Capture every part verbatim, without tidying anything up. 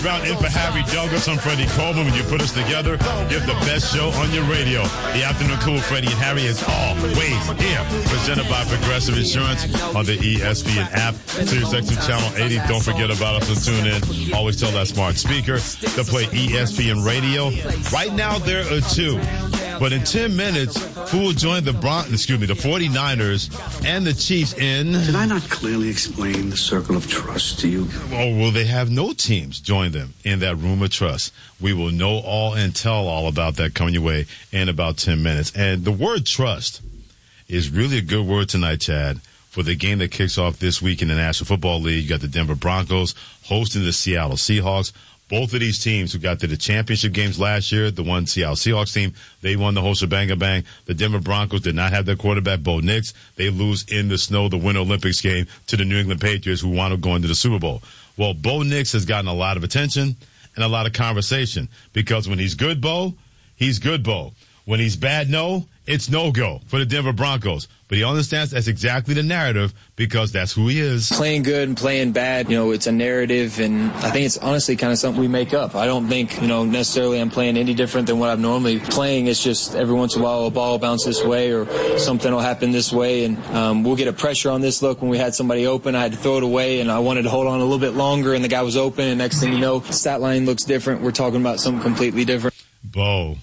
Round in for Harry Douglas. I'm Freddie Coleman. When you put us together, give the best show on your radio. The Afternoon Cool, Freddie and Harry is always here. Presented by Progressive Insurance on the E S P N app. SiriusXM Channel eighty. Don't forget about us and tune in. Always tell that smart speaker to play E S P N radio. Right now, there are two. But in ten minutes, who will join the Bron- excuse me, the 49ers and the Chiefs in... Did I not clearly explain the circle of trust to you? Or will they have no teams join them in that room of trust? We will know all and tell all about that coming your way in about ten minutes. And the word trust is really a good word tonight, Chad, for the game that kicks off this week in the National Football League. You got the Denver Broncos hosting the Seattle Seahawks. Both of these teams who got to the championship games last year, the one Seattle Seahawks team, they won the whole shebang bang. The Denver Broncos did not have their quarterback, Bo Nix. They lose in the snow the Winter Olympics game to the New England Patriots, who wound up going to the Super Bowl. Well, Bo Nix has gotten a lot of attention and a lot of conversation because when he's good, Bo, he's good, Bo. When he's bad, no, it's no-go for the Denver Broncos. But he understands that's exactly the narrative because that's who he is. Playing good and playing bad, you know, it's a narrative, and I think it's honestly kind of something we make up. I don't think, you know, necessarily I'm playing any different than what I'm normally playing. It's just every once in a while a ball will bounce this way or something will happen this way, and um, we'll get a pressure on this look. When we had somebody open, I had to throw it away, and I wanted to hold on a little bit longer, and the guy was open, and next thing you know, stat line looks different. We're talking about something completely different. Bo,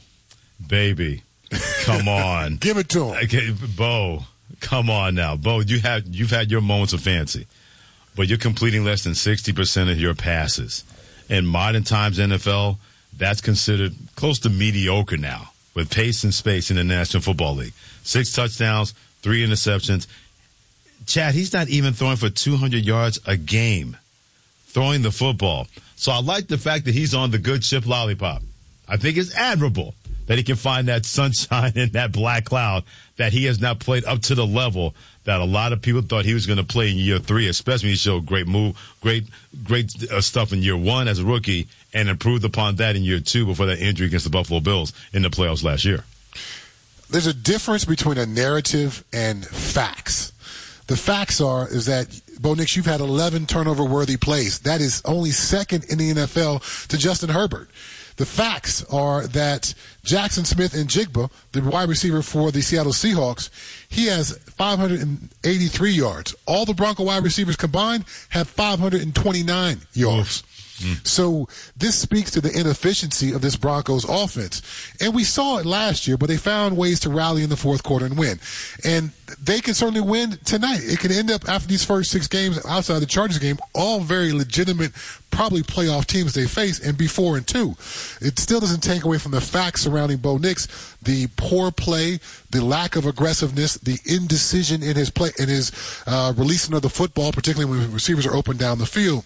baby, come on. Give it to him. Okay, Bo. Come on now, Bo. You have you've had your moments of fancy, but you're completing less than sixty percent of your passes. In modern times, N F L, that's considered close to mediocre now with pace and space in the National Football League. Six touchdowns, three interceptions. Chad, he's not even throwing for two hundred yards a game, throwing the football. So I like the fact that he's on the good ship lollipop. I think it's admirable that he can find that sunshine in that black cloud, that he has not played up to the level that a lot of people thought he was going to play in year three, especially when he showed great move, great, great uh, stuff in year one as a rookie and improved upon that in year two before that injury against the Buffalo Bills in the playoffs last year. There's a difference between a narrative and facts. The facts are is that, Bo Nix, you've had eleven turnover-worthy plays. That is only second in the N F L to Justin Herbert. The facts are that Jackson Smith-Njigba, the wide receiver for the Seattle Seahawks, he has five hundred eighty-three yards. All the Bronco wide receivers combined have five hundred twenty-nine yards. Mm. So this speaks to the inefficiency of this Broncos offense. And we saw it last year, but they found ways to rally in the fourth quarter and win. And they can certainly win tonight. It can end up after these first six games outside the Chargers game, all very legitimate, probably playoff teams they face, and be four and two. It still doesn't take away from the facts surrounding Bo Nix, the poor play, the lack of aggressiveness, the indecision in his play, in his uh, releasing of the football, particularly when receivers are open down the field.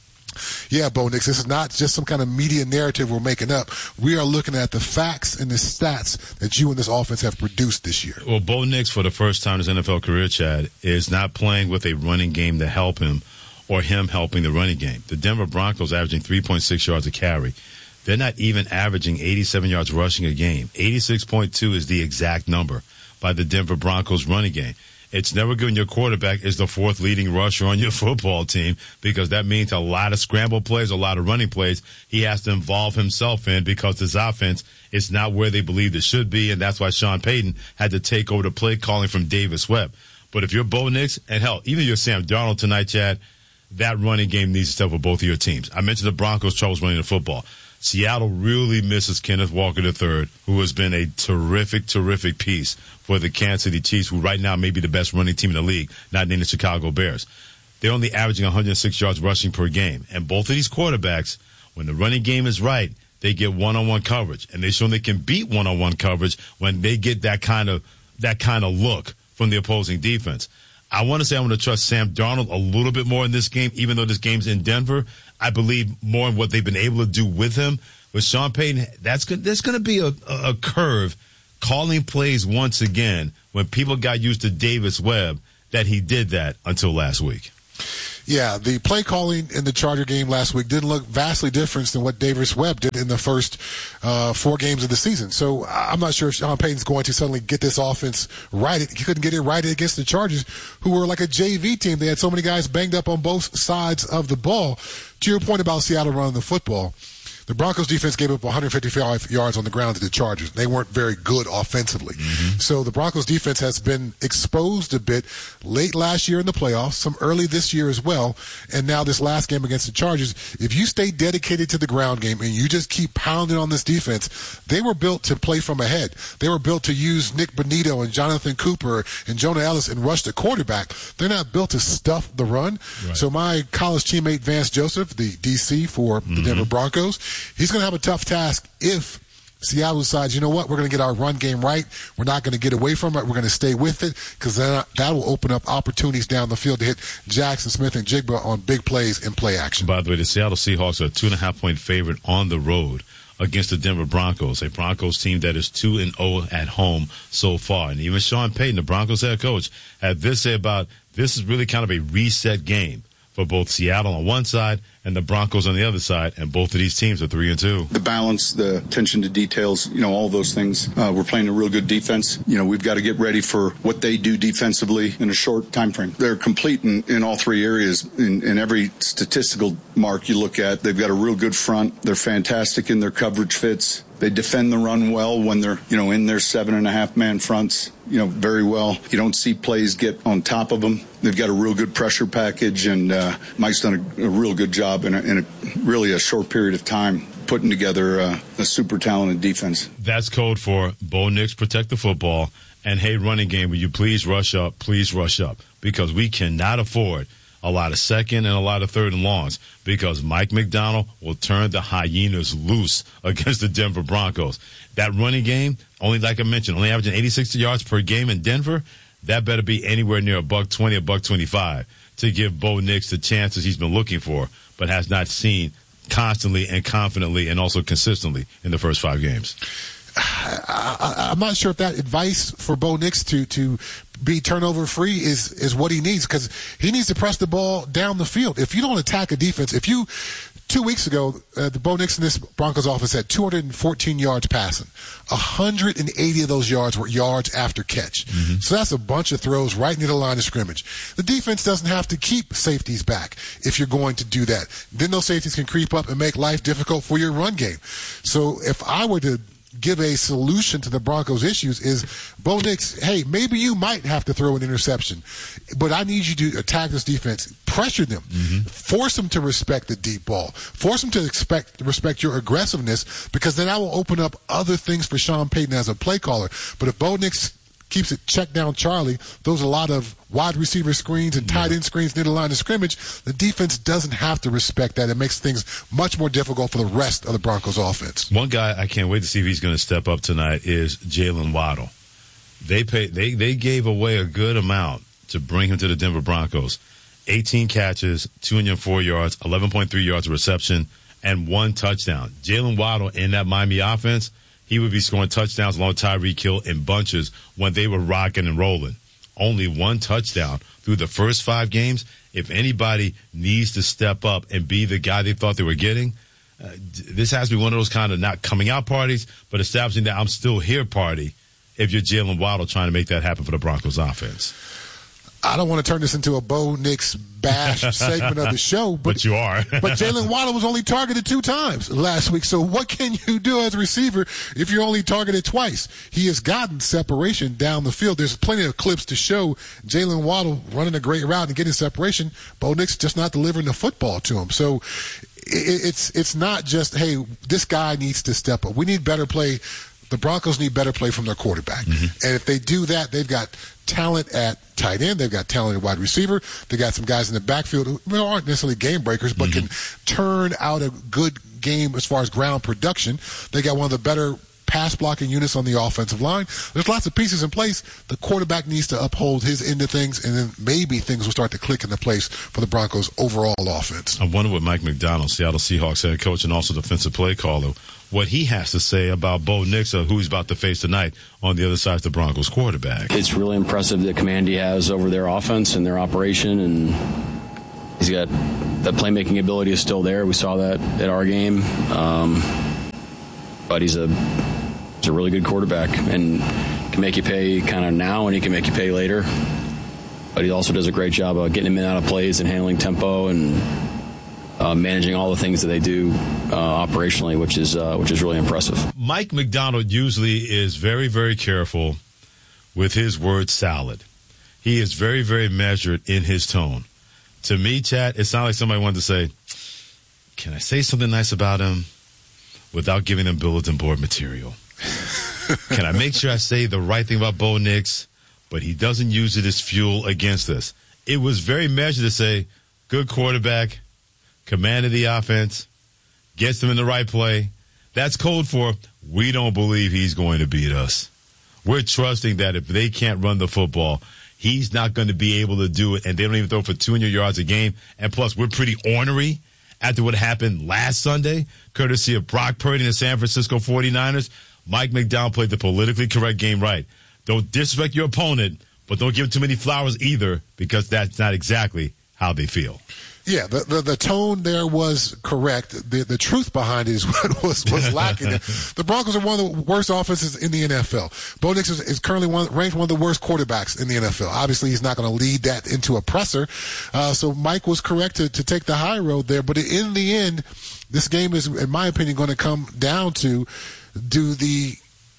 Yeah, Bo Nix, this is not just some kind of media narrative we're making up. We are looking at the facts and the stats that you and this offense have produced this year. Well, Bo Nix, for the first time in his N F L career, Chad, is not playing with a running game to help him or him helping the running game. The Denver Broncos averaging three point six yards a carry. They're not even averaging eighty-seven yards rushing a game. eighty-six point two is the exact number by the Denver Broncos running game. It's never good when your quarterback is the fourth leading rusher on your football team because that means a lot of scramble plays, a lot of running plays he has to involve himself in because his offense is not where they believed it should be, and that's why Sean Payton had to take over the play calling from Davis Webb. But if you're Bo Nix, and hell, even you're Sam Darnold tonight, Chad, that running game needs to step for both of your teams. I mentioned the Broncos' troubles running the football. Seattle really misses Kenneth Walker the third, who has been a terrific, terrific piece for the Kansas City Chiefs, who right now may be the best running team in the league, not named the Chicago Bears. They're only averaging one hundred six yards rushing per game. And both of these quarterbacks, when the running game is right, they get one-on-one coverage. And they show they can beat one-on-one coverage when they get that kind of that kind of look from the opposing defense. I want to say I want to trust Sam Darnold a little bit more in this game, even though this game's in Denver. I believe more in what they've been able to do with him. With Sean Payton, that's good. There's going to be a, a curve calling plays once again when people got used to Davis Webb that he did that until last week. Yeah, the play calling in the Charger game last week didn't look vastly different than what Davis Webb did in the first uh, four games of the season. So I'm not sure if Sean Payton's going to suddenly get this offense right. He couldn't get it right against the Chargers, who were like a J V team. They had so many guys banged up on both sides of the ball. to your point about Seattle running the football, the Broncos defense gave up one hundred fifty-five yards on the ground to the Chargers. They weren't very good offensively. Mm-hmm. So the Broncos defense has been exposed a bit late last year in the playoffs, some early this year as well, and now this last game against the Chargers. If you stay dedicated to the ground game and you just keep pounding on this defense, they were built to play from ahead. They were built to use Nick Bonito and Jonathan Cooper and Jonah Ellis and rush the quarterback. They're not built to stuff the run. Right. So my college teammate Vance Joseph, the D C for the mm-hmm. Denver Broncos, he's going to have a tough task if Seattle decides, you know what, we're going to get our run game right. We're not going to get away from it. We're going to stay with it, because that will open up opportunities down the field to hit Jackson Smith and Jigba on big plays and play action. By the way, the Seattle Seahawks are a two and a half point favorite on the road against the Denver Broncos, a Broncos team that is two and oh at home so far. And even Sean Payton, the Broncos head coach, had this to say about this is really kind of a reset game for both Seattle on one side and the Broncos on the other side, and both of these teams are three and two. The balance, the attention to details, you know, all those things. Uh, we're playing a real good defense. You know, we've got to get ready for what they do defensively in a short time frame. They're complete in, in all three areas. In, in every statistical mark you look at, they've got a real good front. They're fantastic in their coverage fits. They defend the run well when they're, you know, in their seven and a half man fronts, you know, very well. You don't see plays get on top of them. They've got a real good pressure package, and uh, Mike's done a, a real good job in, a, in a really a short period of time putting together uh, a super talented defense. That's code for Bo Nix, protect the football, and hey, running game, will you please rush up, please rush up, because we cannot afford a lot of second and a lot of third and longs, because Mike Macdonald will turn the hyenas loose against the Denver Broncos. That running game, only like I mentioned, only averaging eighty-six yards per game in Denver, that better be anywhere near a buck twenty, a buck twenty-five to give Bo Nix the chances he's been looking for, but has not seen constantly and confidently and also consistently in the first five games. I, I'm not sure if that advice for Bo Nix to, to be turnover free is, is what he needs, because he needs to press the ball down the field. If you don't attack a defense, if you two weeks ago, uh, the Bo Nix in this Broncos offense had two hundred fourteen yards passing. one hundred eighty of those yards were yards after catch. Mm-hmm. So that's a bunch of throws right near the line of scrimmage. The defense doesn't have to keep safeties back if you're going to do that. Then those safeties can creep up and make life difficult for your run game. So if I were to give a solution to the Broncos' issues, is Bo Nix, hey, maybe you might have to throw an interception, but I need you to attack this defense, pressure them, mm-hmm. force them to respect the deep ball, force them to expect respect your aggressiveness, because then I will open up other things for Sean Payton as a play caller. But if Bo Nix keeps it check down Charlie, those are a lot of wide receiver screens and tight end screens near the line of scrimmage. The defense doesn't have to respect that. It makes things much more difficult for the rest of the Broncos offense. One guy I can't wait to see if he's going to step up tonight is Jalen Waddle. They pay, they they gave away a good amount to bring him to the Denver Broncos. eighteen catches, two hundred four yards, eleven point three yards of reception, and one touchdown. Jalen Waddle in that Miami offense, he would be scoring touchdowns along with Tyreek Hill in bunches when they were rocking and rolling. Only one touchdown through the first five games. If anybody needs to step up and be the guy they thought they were getting, uh, this has to be one of those kind of not coming out parties, but establishing that I'm still here party if you're Jalen Waddle trying to make that happen for the Broncos offense. I don't want to turn this into a Bo Nix bash segment of the show, but, but you are. But Jalen Waddle was only targeted two times last week. So what can you do as a receiver if you're only targeted twice? He has gotten separation down the field. There's plenty of clips to show Jalen Waddle running a great route and getting separation. Bo Nix just not delivering the football to him. So it's it's not just, hey, this guy needs to step up. We need better play. The Broncos need better play from their quarterback. Mm-hmm. And if they do that, they've got talent at tight end. They've got talent at wide receiver. They got some guys in the backfield who aren't necessarily game breakers, but mm-hmm. can turn out a good game as far as ground production. They got one of the better pass blocking units on the offensive line. There's lots of pieces in place. The quarterback needs to uphold his end of things, and then maybe things will start to click into place for the Broncos' overall offense. I wonder what Mike Macdonald, Seattle Seahawks head coach and also defensive play caller, what he has to say about Bo Nix, who he's about to face tonight on the other side of the Broncos quarterback. It's really impressive the command he has over their offense and their operation, and he's got the playmaking ability is still there. We saw that at our game. Um, but he's a he's a really good quarterback and can make you pay kind of now, and he can make you pay later. But he also does a great job of getting him in and out of plays and handling tempo, and uh, managing all the things that they do uh, operationally, which is uh, which is really impressive. Mike Macdonald usually is very, very careful with his word salad. He is very, very measured in his tone. To me, Chad, it sounded like somebody wanted to say, can I say something nice about him without giving them bulletin board material? Can I make sure I say the right thing about Bo Nix, but he doesn't use it as fuel against us? It was very measured to say, good quarterback, command of the offense, gets them in the right play. That's code for, we don't believe he's going to beat us. We're trusting that if they can't run the football, he's not going to be able to do it, and they don't even throw for two hundred yards a game. And plus, we're pretty ornery after what happened last Sunday, courtesy of Brock Purdy and the San Francisco forty-niners. Mike Macdonald played the politically correct game right. Don't disrespect your opponent, but don't give too many flowers either, because that's not exactly how they feel. Yeah, the, the the tone there was correct. The the truth behind it is what was, was lacking there. The Broncos are one of the worst offenses in the N F L. Bo Nix is, is currently one, ranked one of the worst quarterbacks in the N F L. Obviously, he's not going to lead that into a presser. Uh, so Mike was correct to, to take the high road there. But in the end, this game is, in my opinion, going to come down to, do the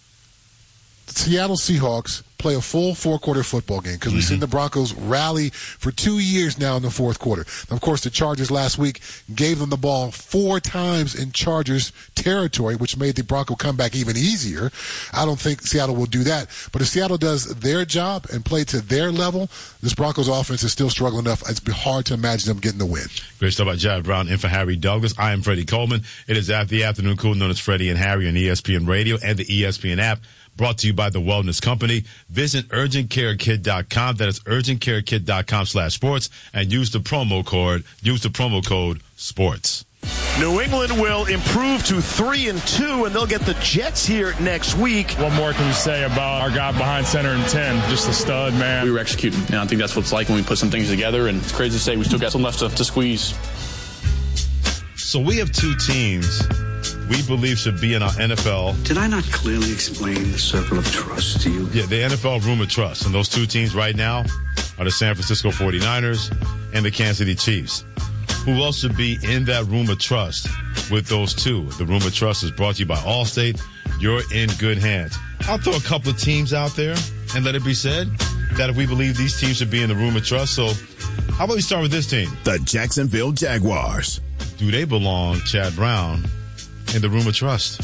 Seattle Seahawks play a full four-quarter football game? Because mm-hmm. we've seen the Broncos rally for two years now in the fourth quarter. And of course, the Chargers last week gave them the ball four times in Chargers territory, which made the Bronco comeback even easier. I don't think Seattle will do that. But if Seattle does their job and play to their level, this Broncos offense is still struggling enough. It's hard to imagine them getting the win. Great stuff by Jared Brown and for Harry Douglas. I am Freddie Coleman. It is after the afternoon cool, known as Freddie and Harry on E S P N Radio and the E S P N app. Brought to you by The Wellness Company. Visit urgent care kit dot com. That is urgent care kit dot com slash sports. And use the promo code, use the promo code SPORTS. New England will improve to three and two, and they'll get the Jets here next week. What more can we say about our guy behind center and ten? Just a stud, man. We were executing, and I think that's what it's like when we put some things together, and it's crazy to say we still got some left to, to squeeze. So we have two teams we believe should be in our N F L. Did I not clearly explain the circle of trust to you? Yeah, the N F L room of trust. And those two teams right now are the San Francisco forty-niners and the Kansas City Chiefs. Who else should be in that room of trust with those two? The room of trust is brought to you by Allstate. You're in good hands. I'll throw a couple of teams out there and let it be said that if we believe these teams should be in the room of trust. So how about we start with this team? The Jacksonville Jaguars. Do they belong, Chad Brown, in the room of trust?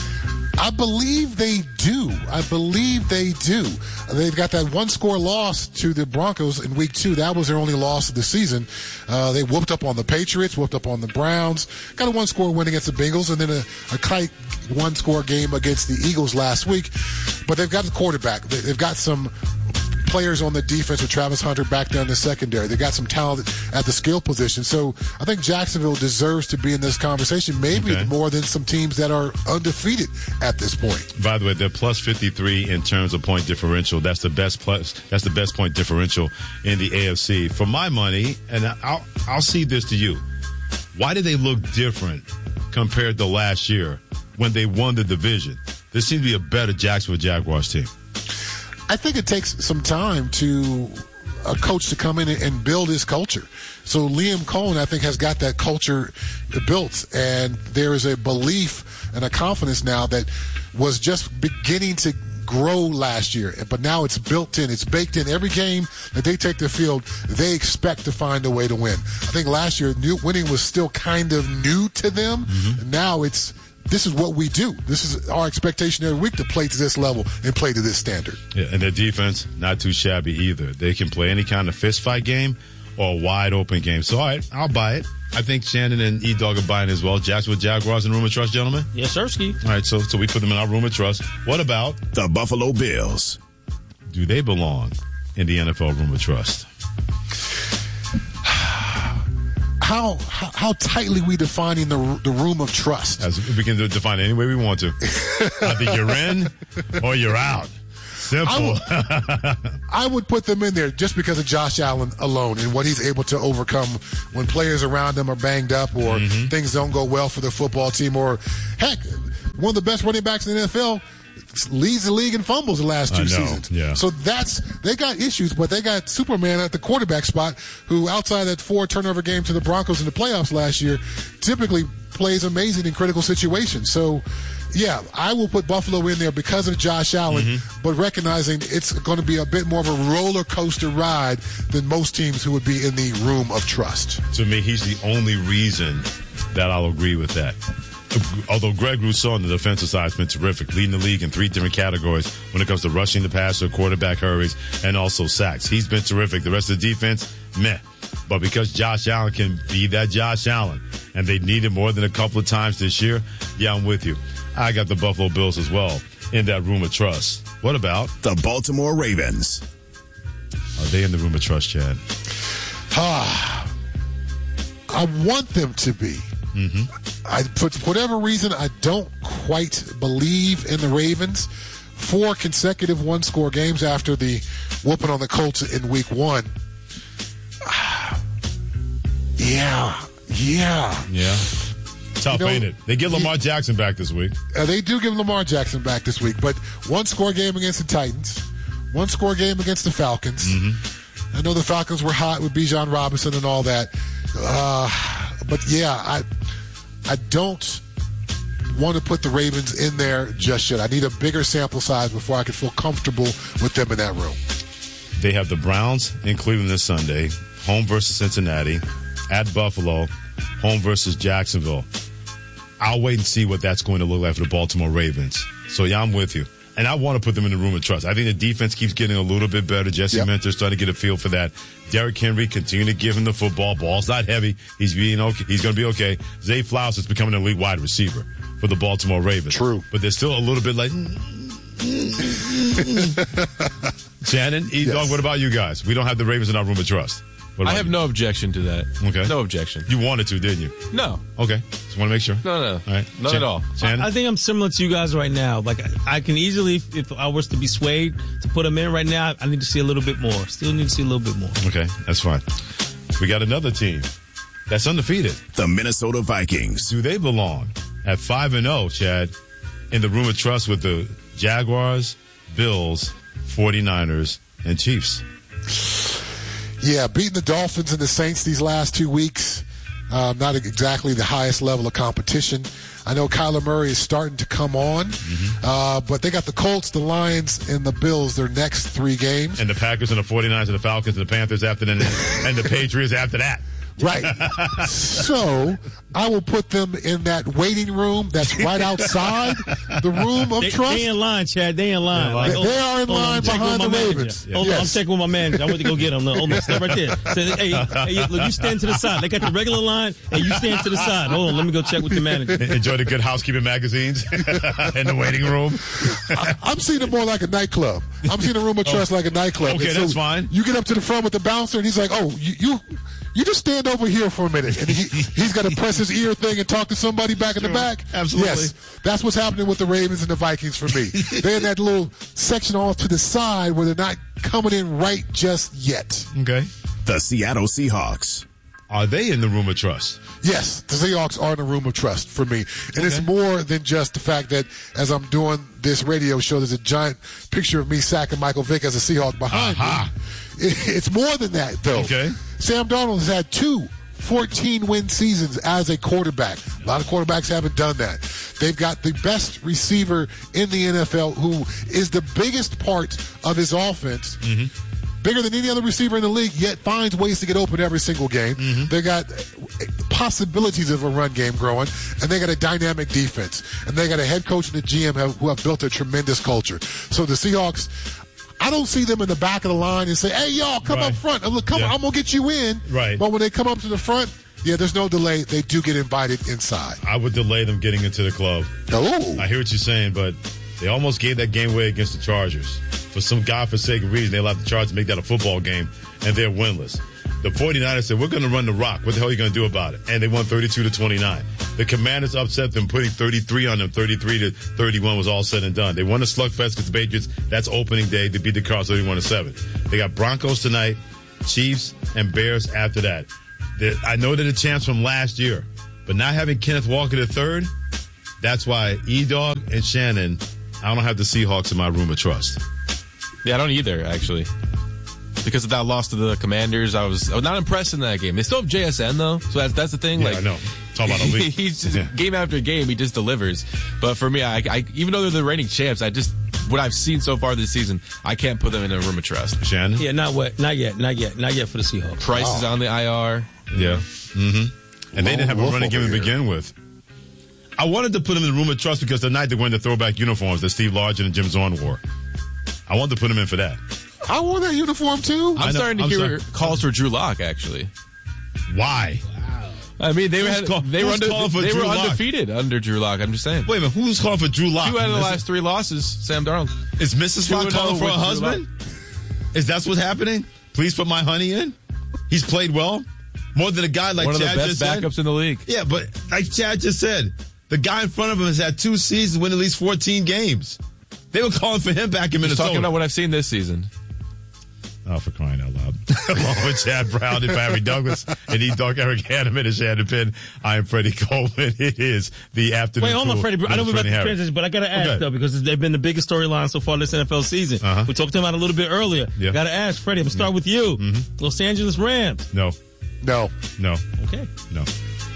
I believe they do. I believe they do. They've got that one-score loss to the Broncos in week two. That was their only loss of the season. Uh, they whooped up on the Patriots, whooped up on the Browns, got a one-score win against the Bengals, and then a, a tight one-score game against the Eagles last week. But they've got the quarterback. They've got some players on the defense with Travis Hunter back there in the secondary. They got some talent at the skill position. So I think Jacksonville deserves to be in this conversation, maybe okay. more than some teams that are undefeated at this point. By the way, they're plus fifty-three in terms of point differential. That's the best plus. That's the best point differential in the A F C. For my money, and I'll I'll see this to you. Why did they look different compared to last year when they won the division? This seems to be a better Jacksonville Jaguars team. I think it takes some time to a coach to come in and build his culture. So Liam Cohen, I think, has got that culture built, and there is a belief and a confidence now that was just beginning to grow last year, but now it's built in, it's baked in. Every game that they take the field, they expect to find a way to win. I think last year new, winning was still kind of new to them. Mm-hmm. Now it's this is what we do. This is our expectation every week to play to this level and play to this standard. Yeah, and their defense, not too shabby either. They can play any kind of fist fight game or a wide open game. So, all right, I'll buy it. I think Shannon and E-Dog are buying as well. Jacksonville Jaguars in room of trust, gentlemen? Yes, sir, Ski. All right, so, so we put them in our room of trust. What about the Buffalo Bills? Do they belong in the N F L room of trust? How, how how tightly we defining the the room of trust? As we can define it any way we want to. Either you're in or you're out. Simple. I would, I would put them in there just because of Josh Allen alone and what he's able to overcome when players around him are banged up or mm-hmm. things don't go well for the football team. Or, heck, one of the best running backs in the N F L leads the league in fumbles the last two I know, seasons. yeah. So that's they got issues, but they got Superman at the quarterback spot, who outside that four turnover game to the Broncos in the playoffs last year, typically plays amazing in critical situations. So, yeah, I will put Buffalo in there because of Josh Allen, mm-hmm. but recognizing it's going to be a bit more of a roller coaster ride than most teams who would be in the room of trust. To me, he's the only reason that I'll agree with that. Although Greg Rousseau on the defensive side has been terrific, leading the league in three different categories when it comes to rushing the passer, quarterback hurries, and also sacks. He's been terrific. The rest of the defense, meh. But because Josh Allen can be that Josh Allen, and they need it more than a couple of times this year, yeah, I'm with you. I got the Buffalo Bills as well in that room of trust. What about the Baltimore Ravens? Are they in the room of trust, Chad? Ah, I want them to be. Mm-hmm. I, for whatever reason, I don't quite believe in the Ravens. Four consecutive one-score games after the whooping on the Colts in week one. Yeah, yeah. Yeah. Tough, you know, ain't it? They get Lamar Jackson back this week. Uh, they do give Lamar Jackson back this week, but one-score game against the Titans, one-score game against the Falcons. Mm-hmm. I know the Falcons were hot with Bijan Robinson and all that. Uh, but, yeah, I I don't want to put the Ravens in there just yet. I need a bigger sample size before I can feel comfortable with them in that room. They have the Browns in Cleveland this Sunday, home versus Cincinnati, at Buffalo, home versus Jacksonville. I'll wait and see what that's going to look like for the Baltimore Ravens. So, yeah, I'm with you. And I want to put them in the room of trust. I think the defense keeps getting a little bit better. Jesse yep. Minter's starting to get a feel for that. Derrick Henry continue to give him the football. Ball's not heavy. He's being okay. He's going to be okay. Zay Flowers is becoming an elite wide receiver for the Baltimore Ravens. True. But they're still a little bit like... Shannon, E-Dog, yes. What about you guys? We don't have the Ravens in our room of trust. I have you? no objection to that. Okay. No objection. You wanted to, didn't you? No. Okay. Just want to make sure. No, no. All right. Not Chan- at all. Shannon? I, I think I'm similar to you guys right now. Like, I, I can easily, if I was to be swayed to put them in right now, I need to see a little bit more. Still need to see a little bit more. Okay. That's fine. We got another team that's undefeated. The Minnesota Vikings. Do they belong at five and oh, Chad, in the room of trust with the Jaguars, Bills, forty-niners, and Chiefs? Yeah, beating the Dolphins and the Saints these last two weeks, um, not exactly the highest level of competition. I know Kyler Murray is starting to come on, mm-hmm. uh, but they got the Colts, the Lions, and the Bills their next three games. And the Packers and the forty-niners and the Falcons and the Panthers after that, and the Patriots after that. Right. So I will put them in that waiting room that's right outside the room of they, trust. They in line, Chad. They in line. Like, they, they are in line on, behind the Ravens. Yeah. Hold yes. on, I'm checking with my manager. I went to go get them. Hold on, step right there. So, hey, hey, look, you stand to the side. They got the regular line, and you stand to the side. Hold on, let me go check with the manager. Enjoy the Good Housekeeping magazines in the waiting room. I, I'm seeing it more like a nightclub. I'm seeing a room of trust oh. like a nightclub. Okay, so that's fine. You get up to the front with the bouncer, and he's like, "Oh, you." you You just stand over here for a minute, and he, he's got to press his ear thing and talk to somebody back sure. in the back. Absolutely. Yes, that's what's happening with the Ravens and the Vikings for me. They're in that little section off to the side where they're not coming in right just yet. Okay. The Seattle Seahawks. Are they in the room of trust? Yes, the Seahawks are in the room of trust for me. And okay. it's more than just the fact that as I'm doing this radio show, there's a giant picture of me sacking Michael Vick as a Seahawk behind uh-huh. me. It's more than that, though. Okay. Sam Darnold has had two fourteen-win seasons as a quarterback. A lot of quarterbacks haven't done that. They've got the best receiver in the N F L who is the biggest part of his offense. Mm-hmm. Bigger than any other receiver in the league, yet finds ways to get open every single game. Mm-hmm. They got possibilities of a run game growing, and they got a dynamic defense. And they got a head coach and a G M who have built a tremendous culture. So the Seahawks, I don't see them in the back of the line and say, "Hey, y'all, come right. up front. Look, come yeah. on, I'm gonna get you in." Right. But when they come up to the front, yeah, there's no delay. They do get invited inside. I would delay them getting into the club. Oh, I hear what you're saying, but they almost gave that game away against the Chargers. For some godforsaken reason, they allowed the Chargers to make that a football game, and they're winless. The forty-niners said, "We're going to run the rock. What the hell are you going to do about it?" And they won thirty-two to twenty-nine. The Commanders upset them, putting thirty-three on them. thirty-three to thirty-one was all said and done. They won the slugfest because the Patriots, that's opening day. They beat the Cardinals thirty-one to seven. They got Broncos tonight, Chiefs, and Bears after that. They're, I know they're the champs from last year, but not having Kenneth Walker the third, that's why E-Dog and Shannon, I don't have the Seahawks in my room of trust. Yeah, I don't either, actually. Because of that loss to the Commanders, I was I was not impressed in that game. They still have J S N, though, so that's, that's the thing. Yeah, like, I know. Talk about a league. He's just, yeah. game after game, he just delivers. But for me, I, I even though they're the reigning champs, I just, what I've seen so far this season, I can't put them in a room of trust. Shannon? Yeah, not what, not yet, not yet, not yet for the Seahawks. Price oh. is on the I R. Yeah. Mm-hmm. And they didn't have a running game to begin with. I wanted to put them in the room of trust because the night they were in the throwback uniforms that Steve Largent and Jim Zorn wore. I wanted to put them in for that. I wore that uniform too. I'm know, starting to I'm hear sorry. calls for Drew Lock, actually. Why? I mean, they Who's were call, they were, under, for they Drew were Lock? undefeated under Drew Lock. I'm just saying. Wait a minute, who's calling for Drew Lock? Two out of the last three losses, Sam Darnold. Is Missus Lock calling for a husband? Is that what's happening? Please put my honey in. He's played well, more than a guy like One of Chad the best just backups said. in the league. Yeah, but like Chad just said, the guy in front of him has had two seasons, win at least fourteen games. They were calling for him back in Just Minnesota. talking about what I've seen this season. Oh, for crying out loud. Along with Chad Brown and Barry Douglas and E. Dog Eric Hanneman and Shannon Penn, I am Freddie Coleman. It is the afternoon. Wait, hold on, Crew Freddie. I know we're about to transition, but I got to ask, Okay. though, because they've been the biggest storyline so far this N F L season. Uh-huh. We talked about it a little bit earlier. Yeah. Got to ask, Freddie, I'm going to start with you. Mm-hmm. Los Angeles Rams. No. No. No. Okay. No.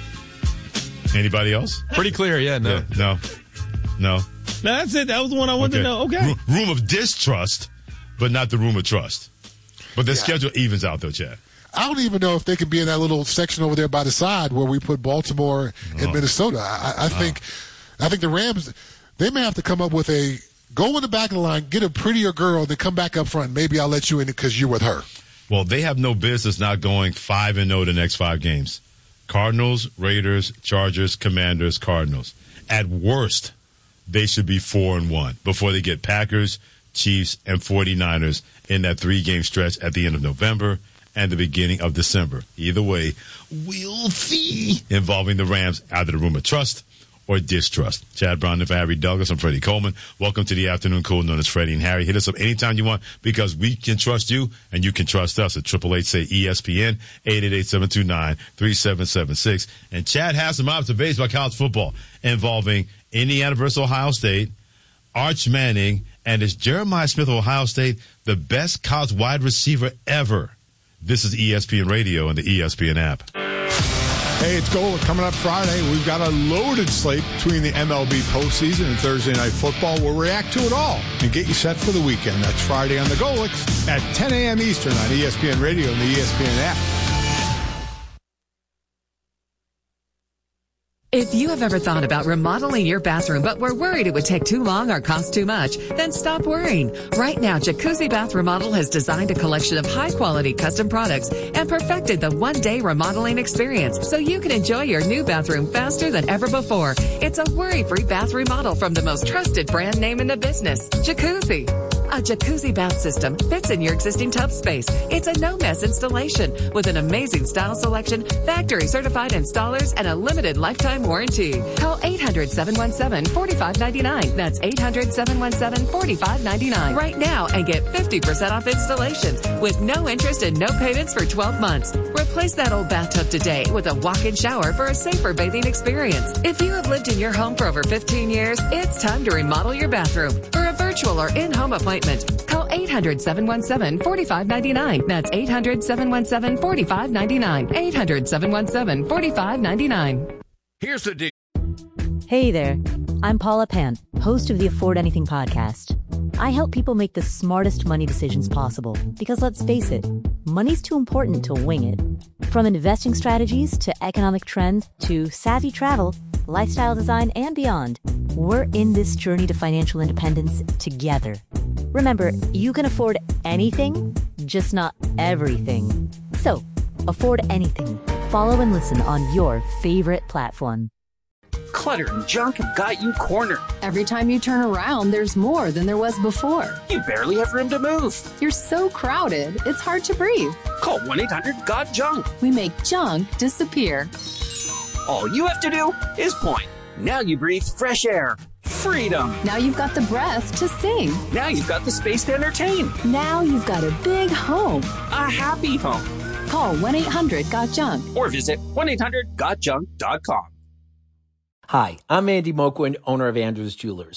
Anybody else? Pretty clear, yeah, no. Yeah, no. No. No, that's it. That was the one I wanted to know. Okay. Ro- room of distrust, but not the room of trust. But the Yeah. schedule evens out, though, Chad. I don't even know if they could be in that little section over there by the side where we put Baltimore and Oh. Minnesota. I, I think, I think the Rams, they may have to come up with a go in the back of the line, get a prettier girl, then come back up front. Maybe I'll let you in because you're with her. Well, they have no business not going five and zero the next five games. Cardinals, Raiders, Chargers, Commanders, Cardinals. At worst, they should be four and one before they get Packers, Chiefs, and 49ers in that three-game stretch at the end of November and the beginning of December. Either way, we'll see. Involving the Rams, either the room of trust or distrust. Chad Brown and Harry Douglas. I'm Freddie Coleman. Welcome to the afternoon cool known as Freddie and Harry. Hit us up anytime you want because we can trust you and you can trust us at triple eight say E S P N, eight eight eight, seven two nine, three seven seven six. And Chad has some observations about college football involving Indiana versus Ohio State, Arch Manning, and is Jeremiah Smith of Ohio State the best college wide receiver ever? This is E S P N Radio and the E S P N app. Hey, it's Golic coming up Friday. We've got a loaded slate between the M L B postseason and Thursday Night Football. We'll react to it all and get you set for the weekend. That's Friday on the Golics at ten a.m. Eastern on E S P N Radio and the E S P N app. If you have ever thought about remodeling your bathroom but were worried it would take too long or cost too much, then stop worrying. Right now, Jacuzzi Bath Remodel has designed a collection of high-quality custom products and perfected the one-day remodeling experience so you can enjoy your new bathroom faster than ever before. It's a worry-free bath remodel from the most trusted brand name in the business, Jacuzzi. A jacuzzi bath system fits in your existing tub space. It's a no-mess installation with an amazing style selection, factory-certified installers, and a limited lifetime warranty. Call eight hundred, seven one seven, four five nine nine. That's eight hundred, seven one seven, four five nine nine. Right now and get fifty percent off installations with no interest and no payments for twelve months. Replace that old bathtub today with a walk-in shower for a safer bathing experience. If you have lived in your home for over fifteen years, it's time to remodel your bathroom. For a virtual or in-home appointment, call eight hundred, seven one seven, four five nine nine. That's eight hundred, seven one seven, four five nine nine. eight hundred, seven one seven, four five nine nine. Here's the deal. Hey there. I'm Paula Pan, host of the Afford Anything podcast. I help people make the smartest money decisions possible because let's face it, money's too important to wing it. From investing strategies to economic trends to savvy travel, lifestyle design, and beyond, we're in this journey to financial independence together. Remember, you can afford anything, just not everything. So, afford anything. Follow and listen on your favorite platform. Clutter and junk have got you cornered. Every time you turn around, there's more than there was before. You barely have room to move. You're so crowded, it's hard to breathe. Call one eight hundred got junk. We make junk disappear. All you have to do is point. Now you breathe fresh air. Freedom. Now you've got the breath to sing. Now you've got the space to entertain. Now you've got a big home. A happy home. Call one eight hundred got junk. Or visit one eight hundred got junk dot com. Hi, I'm Andy Moquin, owner of Andrews Jewelers.